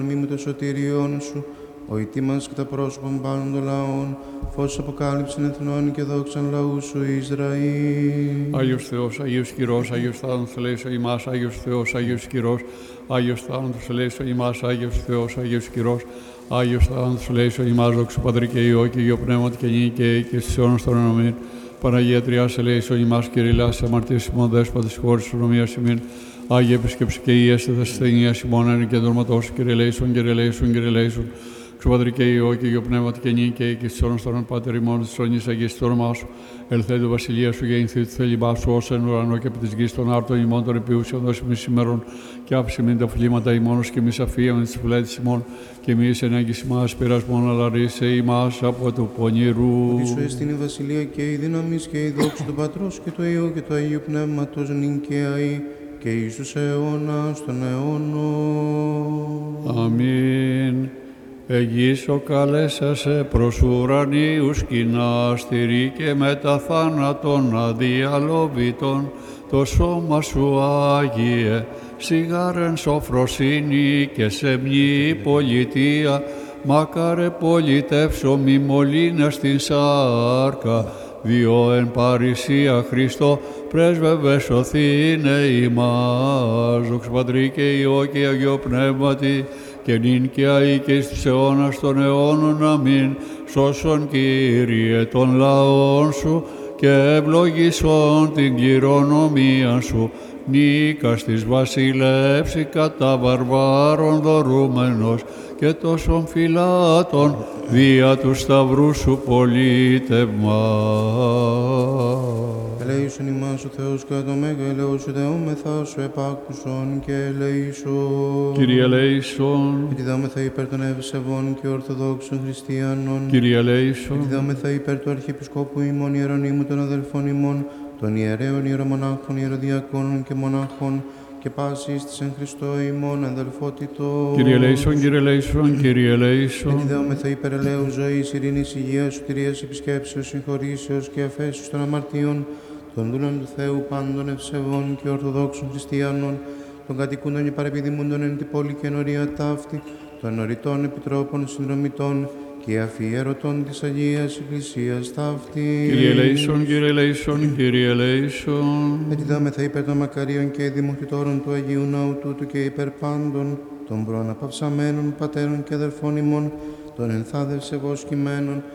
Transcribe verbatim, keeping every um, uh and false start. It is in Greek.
μη με το σωτήριον σου, ο ητήμας και τα πρόσωπον πάντων των λαών, φως αποκάλυψην εθνών και δόξαν λαού σου Ισραήλ. Άγιος Θεός, Άγιος Κυρός, Άγιος Θάνατος ελέησο ημάς, Άγιος Θεός, Άγιος Κυρός, Άγιος Θάνατος ελέησο ημάς, Άγιος Θεός, Άγιος Κυρός, Άγιος Θάνατος ελέησο ημάς, δόξου Πατρί και Υιό και Υιό Πνεύματι και νυν και αεί και στις αιώνας των αιώνων. Παναγία Τριάς ελέησο ημάς, κηρυλάς αμαρτίας ημών δέσποτες χώρης της ονομίας ημίν. Άγιε Επισκέψη και Ιέστε τα ασθενείας ημών εν και δορματός, κηρυλέησον, κηρυλέησον, κηρυλέησον. Ξου Πατρί και Υιό και Υιό Πνεύματι και νυν και αεί και στις αιώνας των Πάτερ ημών της αιώνιας αγίας το όνομά σου. Ελθέ του βασιλεία σου γεννηθεί του θέλημά σου ως εν ουρανό και επί της γης των άρτων ημών των επιούσιων δώσει μη σήμερον και άφησε μην τα φλήματα ημών και μη σαφίαμε τις φυλέτες ημών και μη σε ενέγγιση μας πειρασμόν αλλά ρίσε ημάς από του πονηρού. Ότι σου εστίν η βασιλεία και η δύναμις και η δόξη του Πατρός και του Υιού και του Αγίου Πνεύματος νυν και αεί και εις τους αιώνας των αιώνων. Αμήν. Εγγύσω καλέσασε προς ουρανίους κοινάστηρη και μετά θάνατον αδιαλόβητον το σώμα σου Άγιε, σιγάρεν σοφροσύνη και σε μνη πολιτεία, μάκαρε πολιτεύσω μη μολύνας στην σάρκα, διό εν παρησία Χριστό πρέσβευε σωθήνε ημάς, δόξα Πατρί και Υιό και Αγιό Πνεύματι, και νυν και αεί και εις τους αιώνας των αιώνων. Αμήν. Σώσον Κύριε των λαών σου και ευλογήσον την κληρονομία σου. Νίκας της βασιλεύση κατά βαρβάρων δωρούμενος και τόσων φυλάτων δια του σταυρού σου πολίτευμα. Ελέησον ημάς ο Θεός κατά το μέγα ελέος σου δεόμεθα σου επάκουσον και ελέησον. Κύριε ελέησον. Επιδόμεθα υπέρ των ευσεβών και ορθοδόξων χριστιανών. Κύριε ελέησον. Επιδόμεθα υπέρ του Αρχιεπισκόπου ημών Ιερονύμου των αδελφών ημών, των ιερέων ιερομονάχων, ιεροδιακόνων και μονάχων και πάσης της εν Χριστώ ημών αδελφότητος. Κύριε ελέησον, Κύριε ελέησον, Κύριε ελέησον. Επιδόμεθα υπέρ ελέου ζωής, ειρήνης, υγείας, σωτηρίας, επισκέψεως, συγχωρήσεως και αφέσεως των αμαρτίων, των δούλων του Θεού πάντων ευσεβών και ορθοδόξων χριστιανών, των κατοικούντων και παρεπιδημούντων εν την πόλη και ενορία ταύτη, των ενωρητών επιτρόπων συνδρομητών και αφιέρωτων της Αγίας Εκκλησίας ταύτη. Κύριε ελέησον, Κύριε ελέησον, Κύριε ελέησον. Ετιδάμεθα υπέρ των μακαρίων και δημοχτητόρων του Αγίου Ναού τούτου και υπέρ πάντων των προαναπαυσαμένων πατέρων και αδερφών ημών, των ενθάδευσε βοσκημένων,